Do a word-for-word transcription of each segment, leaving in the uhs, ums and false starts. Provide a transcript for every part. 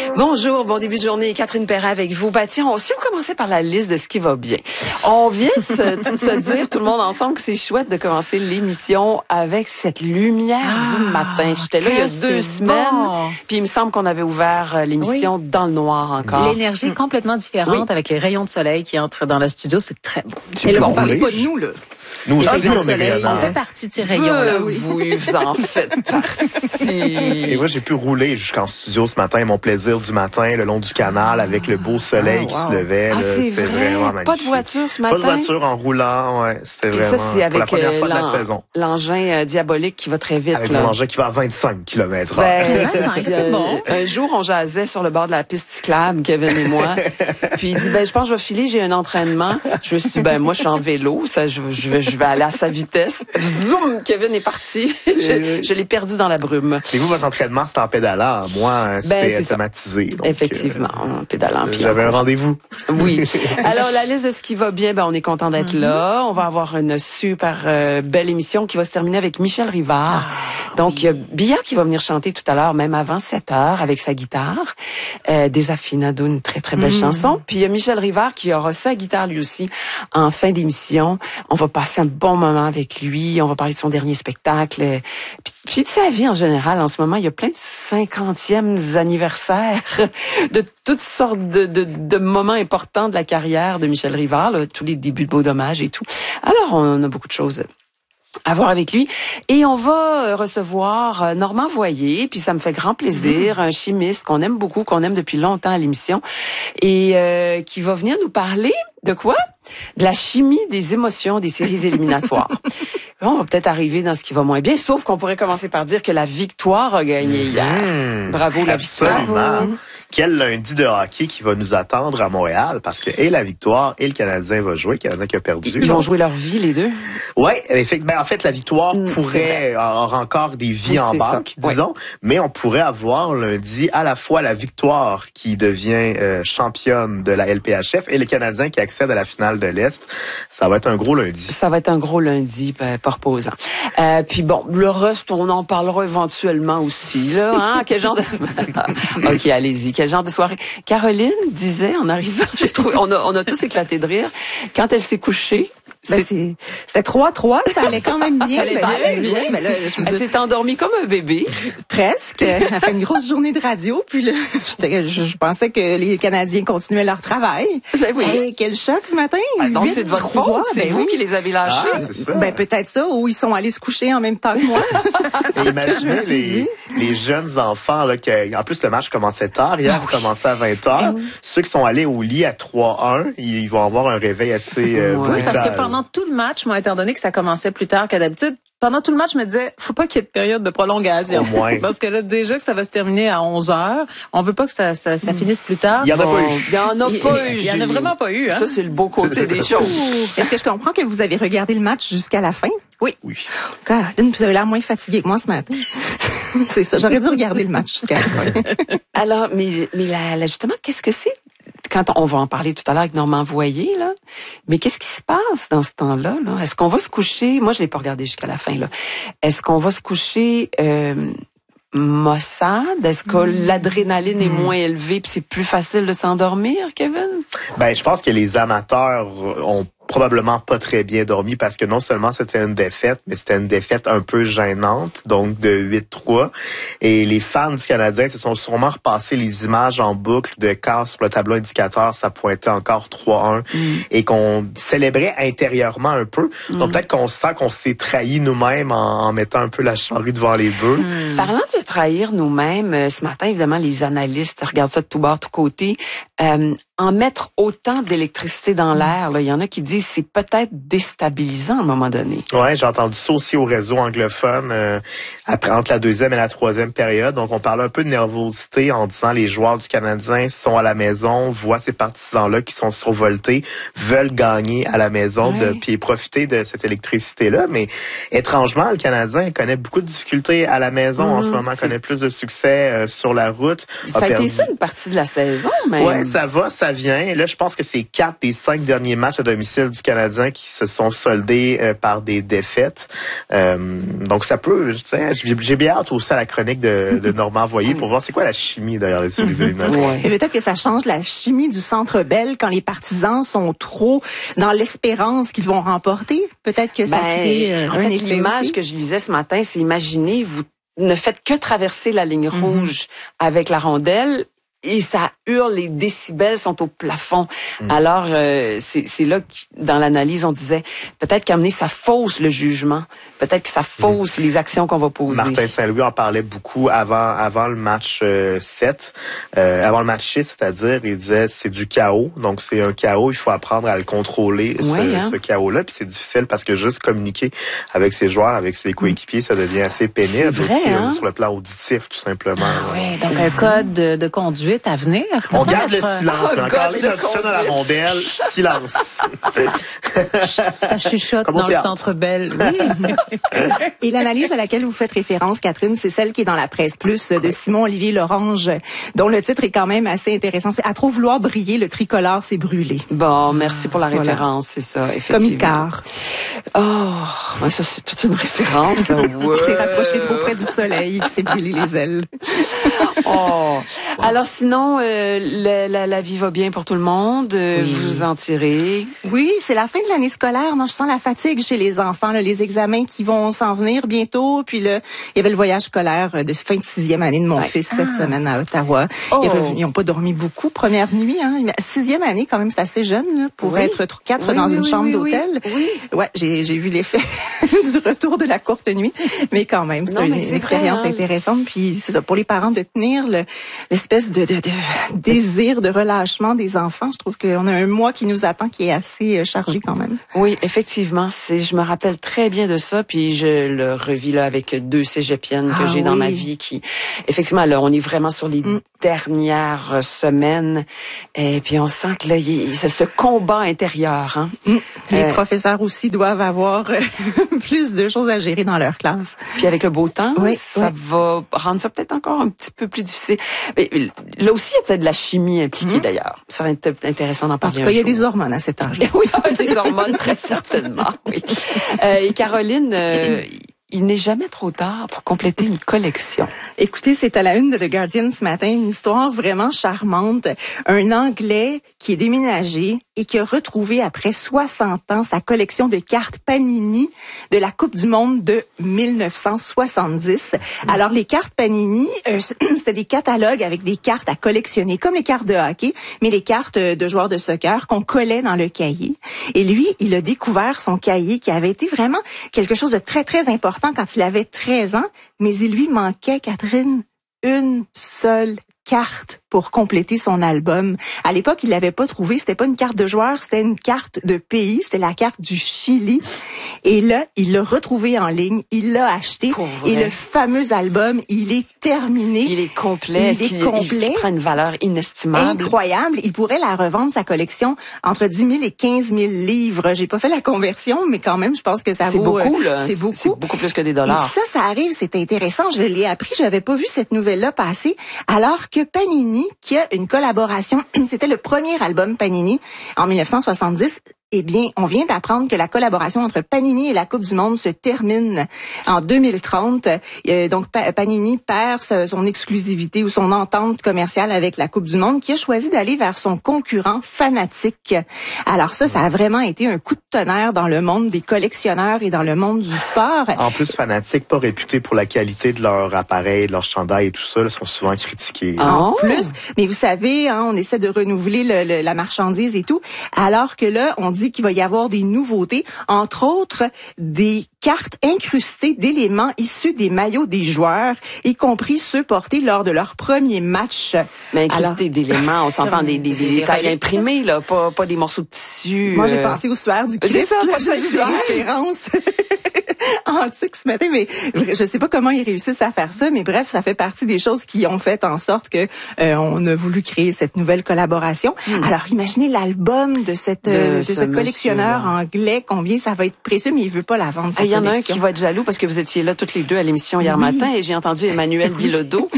Bonjour, bon début de journée. Catherine Perret avec vous. Bah tiens, on, si on commençait par la liste de ce qui va bien. On vient de se, de se dire tout le monde ensemble que c'est chouette de commencer l'émission avec cette lumière ah, du matin. J'étais là il y a deux semaines, bon. Puis il me semble qu'on avait ouvert l'émission oui. dans le noir encore. L'énergie est complètement différente oui. avec les rayons de soleil qui entrent dans le studio. C'est très beau. Et là, vous parlez pas de nous, là. Nous aussi, on, soleil, on fait partie de ces rayons-là. Oui, oui, vous en faites partie. Et moi, j'ai pu rouler jusqu'en studio ce matin, mon plaisir du matin, le long du canal, avec le beau soleil ah, wow. qui se levait. Ah, c'était vraiment magnifique. Pas de voiture ce matin? Pas de voiture en roulant, ouais. C'était vraiment ça, c'est avec pour la première fois de la saison. L'engin euh, diabolique qui va très vite. Avec là. mon engin qui va à vingt-cinq kilomètres heure. Ben, c'est euh, bon. Un jour, on jasait sur le bord de la piste cyclable, Kevin et moi. Puis il dit, ben, je pense que je vais filer, j'ai un entraînement. Je me suis dit, ben, moi, je suis en vélo, ça, je, je vais, je vais aller à sa vitesse. Zoom, Kevin est parti. je, je l'ai perdu dans la brume. Et vous, votre entraînement, c'était en pédalant. Moi, c'était ben, automatisé. Donc, effectivement, en pédalant. Euh, J'avais un rendez-vous. Oui. Alors, la liste de ce qui va bien, ben, on est content d'être mm-hmm. là. On va avoir une super euh, belle émission qui va se terminer avec Michel Rivard. Ah, donc, il oui. y a Bia qui va venir chanter tout à l'heure, même avant sept heures, avec sa guitare. Euh, Desafinado, une très, très belle mm-hmm. chanson. Puis, il y a Michel Rivard qui aura sa guitare lui aussi en fin d'émission. On va passer un bon moment avec lui. On va parler de son dernier spectacle. Puis, puis de sa vie en général. En ce moment, il y a plein de cinquantièmes anniversaires de toutes sortes de, de, de moments importants de la carrière de Michel Rivard, là, tous les débuts de Beau Dommage et tout. Alors, on a beaucoup de choses à voir avec lui. Et on va recevoir Normand Voyer, puis ça me fait grand plaisir, mmh. un chimiste qu'on aime beaucoup, qu'on aime depuis longtemps à l'émission, et euh, qui va venir nous parler de quoi? De la chimie des émotions des séries éliminatoires. On va peut-être arriver dans ce qui va moins bien, sauf qu'on pourrait commencer par dire que la victoire a gagné hier. Mmh. Bravo, la victoire. Absolument. Quel lundi de hockey qui va nous attendre à Montréal, parce que et la victoire et le Canadien va jouer, le Canadien qui a perdu. Ils vont jouer leur vie, les deux. Ouais, ben en fait la victoire mmh, pourrait avoir encore des vies oui, en banque, ça. disons, oui. mais on pourrait avoir lundi à la fois la victoire qui devient euh, championne de la L P H F et le Canadien qui accède à la finale de l'Est. Ça va être un gros lundi. Ça va être un gros lundi, ben, pas reposant. Euh, puis bon, le reste, on en parlera éventuellement aussi, là. Hein? Quel genre de... OK, allez-y. Quel genre de soirée? Caroline disait en arrivant, j'ai trouvé, on a, on a tous éclaté de rire, quand elle s'est couchée. Ben c'est, c'était trois trois, ça allait quand même bien. Ça allait bien, bien, mais là, je elle s'est endormie comme un bébé. Presque. Elle a fait une grosse journée de radio, puis là, je, je pensais que les Canadiens continuaient leur travail. Ben oui. Hey, quel choc ce matin. Ben donc c'est de votre faute, c'est ben vous oui. qui les avez lâchés. Ah, c'est ça. Ben peut-être ça, ou ils sont allés se coucher en même temps que moi. C'est imaginez ce que je me suis les, dit. les jeunes enfants, là, qui, en plus le match commençait tard, hier, ah, oui. commençait à vingt heures. Oui. Ceux qui sont allés au lit à trois un, ils vont avoir un réveil assez euh, ouais. brutal. Parce que pendant tout le match, moi, étant donné que ça commençait plus tard que d'habitude, pendant tout le match, je me disais, faut pas qu'il y ait de période de prolongation. Au moins. Parce que là, déjà que ça va se terminer à onze heures, on veut pas que ça, ça, ça finisse plus tard. Il y en a bon, pas eu. Il y en a pas eu. Il y en a vraiment pas eu, hein. Ça, c'est le beau côté des choses. Est-ce que je comprends que vous avez regardé le match jusqu'à la fin? Oui. Oui. Caroline, vous avez l'air moins fatiguée que moi ce matin. C'est ça. J'aurais dû regarder le match jusqu'à la fin. Alors, mais, mais là, là, justement, qu'est-ce que c'est? Quand on va en parler tout à l'heure avec Normand Voyer, là. Mais qu'est-ce qui se passe dans ce temps-là, là? Est-ce qu'on va se coucher? Moi, je l'ai pas regardé jusqu'à la fin, là. Est-ce qu'on va se coucher, euh, maussade? Est-ce que mmh. l'adrénaline est mmh. moins élevée puis c'est plus facile de s'endormir, Kevin? Ben, je pense que les amateurs ont probablement pas très bien dormi parce que non seulement c'était une défaite, mais c'était une défaite un peu gênante, donc de huit trois. Et les fans du Canadien se sont sûrement repassés les images en boucle de quand sur le tableau indicateur ça pointait encore trois un mm. et qu'on célébrait intérieurement un peu. Mm. Donc peut-être qu'on sent qu'on s'est trahi nous-mêmes en, en mettant un peu la charrue devant les bœufs. Mm. Parlant de trahir nous-mêmes, ce matin, évidemment, les analystes regardent ça de tout bord, tout côté. Euh, en mettre autant d'électricité dans l'air, là, il y en a qui disent c'est peut-être déstabilisant à un moment donné. Ouais, j'ai entendu ça aussi au réseau anglophone euh, après entre la deuxième et la troisième période. Donc on parlait un peu de nervosité en disant les joueurs du Canadien sont à la maison, voient ces partisans-là qui sont survoltés, veulent gagner à la maison, ouais. de puis profiter de cette électricité-là. Mais étrangement, le Canadien connaît beaucoup de difficultés à la maison mmh, en ce moment, c'est... connaît plus de succès euh, sur la route. Ça a, a perdu... été ça une partie de la saison, même. Ouais, ça va, ça ça vient. Là, je pense que c'est quatre des cinq derniers matchs à domicile du Canadien qui se sont soldés euh, par des défaites. Euh, donc, ça peut... Tu sais, j'ai, j'ai bien hâte aussi à la chronique de, de Normand Voyer pour voir c'est quoi la chimie derrière les séries éliminatoires. Et peut-être que ça change la chimie du Centre Bell quand les partisans sont trop dans l'espérance qu'ils vont remporter. Peut-être que ça ben, crée euh, en un fait, effet l'image aussi. que je lisais ce matin, c'est imaginez, vous ne faites que traverser la ligne mm-hmm. rouge avec la rondelle et ça hurle, les décibels sont au plafond. Mm. Alors, euh, c'est, c'est là que, dans l'analyse, on disait, peut-être qu'amener ça fausse le jugement. Peut-être que ça fausse mm. les actions qu'on va poser. Martin Saint-Louis en parlait beaucoup avant avant le match euh, sept. Euh, avant le match six, c'est-à-dire, il disait, c'est du chaos. Donc, c'est un chaos, il faut apprendre à le contrôler, oui, ce, hein? ce chaos-là. Puis c'est difficile parce que juste communiquer avec ses joueurs, avec ses coéquipiers, ça devient assez pénible. C'est vrai, aussi, hein? sur le plan auditif, tout simplement. Ah, oui, donc un code de, de conduite à venir. On garde le silence. Oh, Mais encore les notre ça dans la rondelle, silence. Ça chuchote comme dans le Centre Bell. Oui. Et l'analyse à laquelle vous faites référence, Catherine, c'est celle qui est dans la Presse Plus de Simon-Olivier Lorange, dont le titre est quand même assez intéressant. C'est « À trop vouloir briller, le tricolore s'est brûlé ». Bon, merci pour la référence, voilà. C'est ça, effectivement. Comme Icare. Oh, ça c'est toute une référence. Là. Ouais. Qui s'est rapproché trop près du soleil, qui s'est brûlé les ailes. Oh. Alors sinon, euh, la, la, la vie va bien pour tout le monde. Euh, oui. Vous en tirez. Oui, c'est la fin de l'année scolaire. Moi, je sens la fatigue chez les enfants. Là, les examens qui vont s'en venir bientôt. Puis là, il y avait le voyage scolaire de fin de sixième année de mon ouais. fils cette ah. semaine à Ottawa. Oh. Ils n'ont pas dormi beaucoup première nuit. Hein. Sixième année, quand même, c'est assez jeune là, pour oui. être quatre oui, dans oui, une oui, chambre oui, d'hôtel. Oui. Ouais, j'ai, j'ai vu l'effet du retour de la courte nuit. Mais quand même, c'est non, une, une expérience vrai, hein. intéressante. Puis c'est ça, pour les parents de tenir le, l'espèce de, de, de désir de relâchement des enfants. Je trouve qu'on a un mois qui nous attend qui est assez chargé quand même. Oui, effectivement. C'est, je me rappelle très bien de ça. Puis je le revis là avec deux cégepiennes que ah, j'ai oui. dans ma vie qui, effectivement, là, on est vraiment sur les mm. dernières semaines. Et puis on sent que là, il, c'est ce combat intérieur. Hein. Mm. Les euh, professeurs aussi doivent avoir plus de choses à gérer dans leur classe. Puis avec le beau temps, oui, ça oui. va rendre ça peut-être encore un petit peu plus difficile. Mais là aussi, il y a peut-être de la chimie impliquée mmh. d'ailleurs. Ça va être intéressant d'en parler. En tout cas, il y a des hormones à cet âge-là. Oui, il y a des hormones, très certainement. Oui. Euh, et Caroline, euh, il n'est jamais trop tard pour compléter une collection. Écoutez, c'est à la une de The Guardian ce matin, une histoire vraiment charmante. Un Anglais qui est déménagé et qui a retrouvé après soixante ans sa collection de cartes Panini de la Coupe du Monde de mille neuf cent soixante-dix. Alors, les cartes Panini, euh, c'était des catalogues avec des cartes à collectionner, comme les cartes de hockey, mais les cartes de joueurs de soccer qu'on collait dans le cahier. Et lui, il a découvert son cahier qui avait été vraiment quelque chose de très, très important quand il avait treize ans, mais il lui manquait, Catherine, une seule carte pour compléter son album. À l'époque, il l'avait pas trouvé. C'était pas une carte de joueur, c'était une carte de pays. C'était la carte du Chili. Et là, il l'a retrouvé en ligne. Il l'a acheté. Et le fameux album, il est terminé. Il est complet. Il est qu'il, complet. Il, il prend une valeur inestimable. Incroyable. Il pourrait la revendre, sa collection, entre dix mille et quinze mille livres. J'ai pas fait la conversion, mais quand même, je pense que ça c'est vaut... beaucoup, là. C'est beaucoup. C'est beaucoup plus que des dollars. Et ça, ça arrive. C'est intéressant. Je l'ai appris. J'avais pas vu cette nouvelle-là passer. Alors que Panini, qui a une collaboration, c'était le premier album Panini en mille neuf cent soixante-dix. Eh bien, on vient d'apprendre que la collaboration entre Panini et la Coupe du Monde se termine en deux mille trente. Euh, donc, pa- Panini perd son exclusivité ou son entente commerciale avec la Coupe du Monde, qui a choisi d'aller vers son concurrent Fanatic. Alors ça, ça a vraiment été un coup de tonnerre dans le monde des collectionneurs et dans le monde du sport. En plus, Fanatic, pas réputé pour la qualité de leur appareil, de leur chandail et tout ça, là, sont souvent critiqués. Oh. En plus, mais vous savez, hein, on essaie de renouveler le, le, la marchandise et tout, alors que là, on dit qu'il va y avoir des nouveautés, entre autres des cartes incrustées d'éléments issus des maillots des joueurs, y compris ceux portés lors de leur premier match. Mais incrustés Alors, d'éléments, on s'entend des, des, des détails imprimés, là, pas, pas des morceaux de tissu. Moi, j'ai pensé au suaire du Christ. C'est ça, pas ça, j'ai des références antiques ce matin, mais je sais pas comment ils réussissent à faire ça, mais bref, ça fait partie des choses qui ont fait en sorte que euh, on a voulu créer cette nouvelle collaboration. Hmm. Alors, imaginez l'album de cette de, de ce collectionneur anglais, combien ça va être précieux, mais il veut pas la vendre. Ah, y en a un collection. qui va être jaloux parce que vous étiez là toutes les deux à l'émission hier Oui. matin et j'ai entendu Emmanuel Bilodeau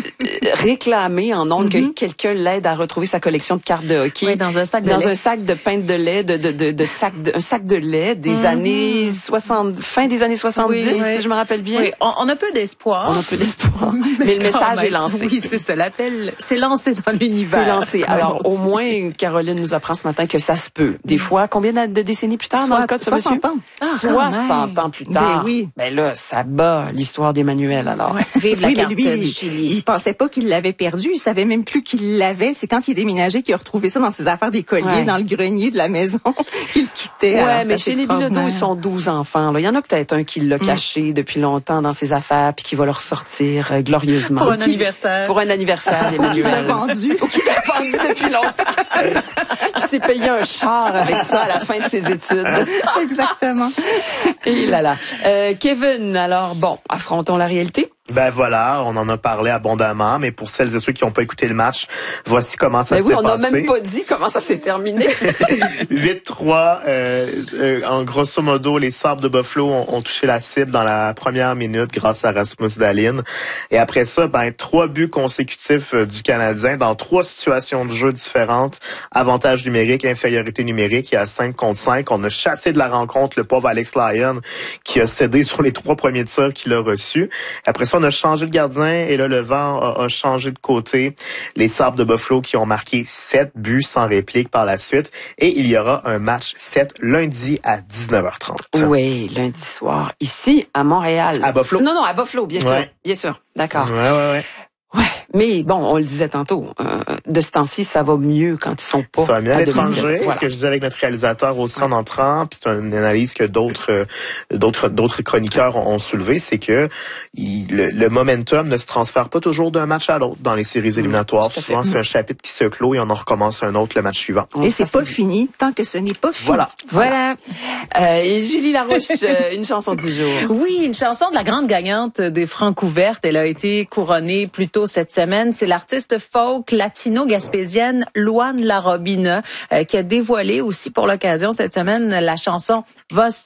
réclamer en ondes Mm-hmm. que quelqu'un l'aide à retrouver sa collection de cartes de hockey. Oui, dans un sac de dans lait. un sac de pinte de lait, de, de, de, de sac de, un sac de lait des Mm-hmm. années soixante, fin des années soixante-dix, Oui, oui. si je me rappelle bien. Oui, on, on a peu d'espoir. On a peu d'espoir. Mais le quand message même. est lancé. Oui, c'est ça. L'appel s'est lancé dans l'univers. C'est lancé. comme Alors, on au dit. moins, Caroline nous apprend ce matin que ça se peut. Des fois, combien de décennies plus tard, dans le cas de ce monsieur? soixante ans. Ah, quand soixante même. ans plus tard. Ben oui. Ben là, ça bat l'histoire d'Emmanuel, alors. Vive la Oui, mais carte lui, du il, Chili. il pensait pas qu'il l'avait perdu. Il savait même plus qu'il l'avait. C'est quand il est déménagé qu'il a retrouvé ça dans ses affaires des colliers, Ouais. dans le grenier de la maison, qu'il quittait. Ouais, Alors, mais c'est chez les Bilodeau, extraordinaire. ils sont douze enfants, là. Il y en a peut-être un qui l'a caché depuis longtemps dans ses affaires puis qui va le ressortir euh, glorieusement. Pour un Qui- anniversaire. Pour un anniversaire Il l'a d'Emmanuel. vendu. Ou qui l'a vendu depuis longtemps. Qui s'est payé un char avec ça à la fin de ses études. Exactement. Et là là. Euh, Kevin, alors bon, affrontons la réalité. Ben voilà, on en a parlé abondamment, mais pour celles et ceux qui n'ont pas écouté le match, voici comment ça Ben s'est oui, on n'a passé. même pas dit comment ça s'est terminé. huit trois, euh, euh, en grosso modo, les Sabres de Buffalo ont, ont touché la cible dans la première minute grâce à Rasmus Dahlin. Et après ça, ben trois buts consécutifs euh, du Canadien dans trois situations de jeu différentes. Avantage numérique, infériorité numérique. Il y a cinq contre cinq. On a chassé de la rencontre le pauvre Alex Lyon qui a cédé sur les trois premiers tirs qu'il a reçus. Après ça, on a changé de gardien et là, le vent a, a changé de côté. Les Sabres de Buffalo qui ont marqué sept buts sans réplique par la suite. Et il y aura un match sept lundi à dix-neuf heures trente. Oui, lundi soir, ici, à Montréal. À Buffalo. Non, non, à Buffalo, bien sûr. Ouais. Bien sûr. D'accord. Ouais, ouais, ouais. Ouais. Mais bon, on le disait tantôt, euh, de ce temps-ci, ça va mieux quand ils sont pas Ça va mieux à à domicile. l'étranger. Voilà. Ce que je disais avec notre réalisateur aussi en entrant, puis c'est une analyse que d'autres euh, d'autres d'autres chroniqueurs ont, ont soulevé, c'est que il, le, le momentum ne se transfère pas toujours d'un match à l'autre dans les séries éliminatoires. tout à fait. Souvent, c'est un chapitre qui se clôt et on en recommence un autre le match suivant. On Et ça, c'est pas fini tant que ce n'est pas fini. Voilà. Voilà. Euh, et Julie Larouche, euh, une chanson du jour. Oui, une chanson de la grande gagnante des Francs ouvertes. Elle a été couronnée plus tôt cette semaine. C'est l'artiste folk latino-gaspésienne Luan La Robina euh, qui a dévoilé aussi pour l'occasion cette semaine la chanson Vos